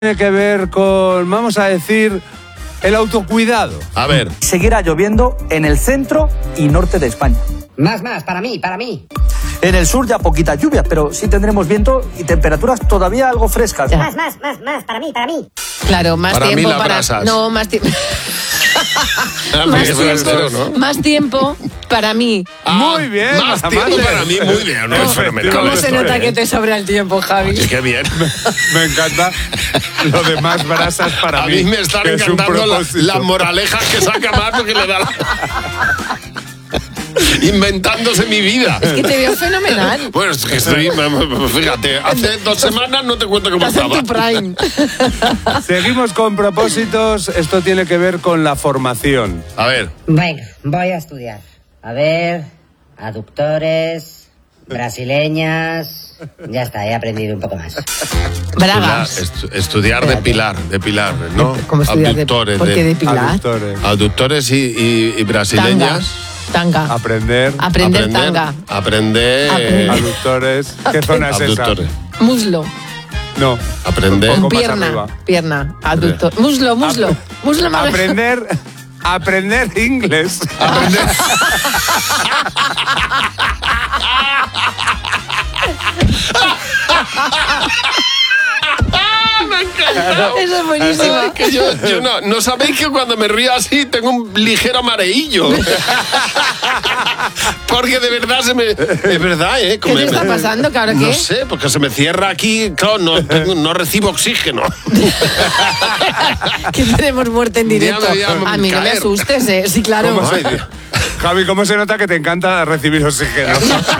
Tiene que ver con, vamos a decir, el autocuidado. A ver. Seguirá lloviendo en el centro y norte de España. Más, para mí. En el sur ya poquita lluvia, pero sí tendremos viento y temperaturas todavía algo frescas. Más, para mí. Claro, más para tiempo mí para... brasas. No, más tiempo... ¿no? Más tiempo para mí. Muy bien, Más tiempo para mí, muy bien. ¿No? Es fenomenal. ¿Cómo se esto, nota que te sobra el tiempo, Javi? Oye, qué bien. Me encanta lo de más brasas para A mí. mí me están que es un encantando propósito. las moralejas que saca Marco que le da inventándose mi vida. Es que te veo fenomenal. Bueno, es que estoy, fíjate, hace 2 semanas no te cuento cómo Estás en estaba. tu prime. Seguimos con propósitos. Esto tiene que ver con la formación. A ver, Venga, voy a estudiar. A ver, aductores, brasileñas... Ya está, he aprendido un poco más. Bragas. estudiar depilar, ¿no? ¿Cómo estudiar? Aductores, ¿Por qué depilar? Aductores. aductores y brasileñas. Tanga. Aprender. Aprender tanga. Aprender. Aductores. ¿Qué zona es esa? Abductores. Muslo. No. Aprender. Un poco más Pierna. arriba. Pierna. Aductor. Muslo. Muslo más Aprender inglés. Aprender. Me encanta. Eso es buenísimo. Ay, que yo no sabéis que cuando me río así tengo un ligero mareillo. Porque de verdad es verdad, ¿eh? ¿Qué te está pasando? ¿Que ahora qué? No sé, porque se me cierra aquí, claro, no recibo oxígeno. Que tenemos muerte en directo. A mí no me asustes, ¿eh? Sí, claro. ¿Cómo Ay, Dios. Javi, ¿cómo se nota que te encanta recibir oxígeno?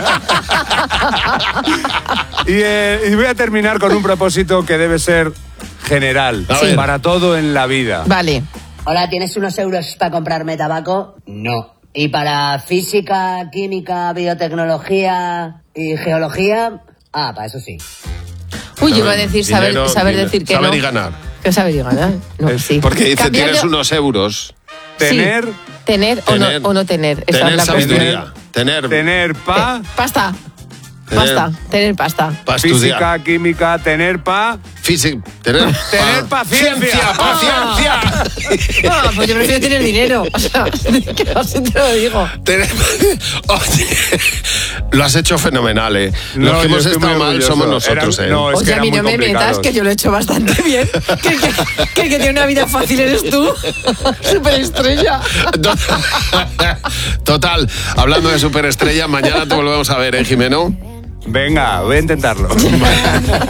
Y voy a terminar con un propósito que debe ser general, A ver. para todo en la vida. Vale. Hola, ¿tienes unos euros para comprarme tabaco? No. ¿Y para física, química, biotecnología y geología? Ah, para eso sí. Uy, yo iba a decir saber decir que saber no. y ganar. ¿Qué saber y ganar? No, sí. Porque dice, Cambiar tienes de- unos euros. Tener, Sí. Tener o no tener. Esa Tener es la cuestión. sabiduría. Tener Pasta. Tener pasta. para estudiar. física, química, tener Tener paciencia. Paciencia. No, pues yo prefiero tener dinero. O sea, que así te lo digo. Oye, lo has hecho fenomenal, ¿eh? No, Los que yo hemos estoy estado muy mal orgulloso. somos nosotros, Era- ¿eh? no, es que Oye, a eran mí muy no me metas, complicados. que yo lo he hecho bastante bien. Que el que tiene una vida fácil eres tú. Superestrella. Total, hablando de superestrella, mañana te volvemos a ver, ¿eh, Jimeno? Venga, voy a intentarlo.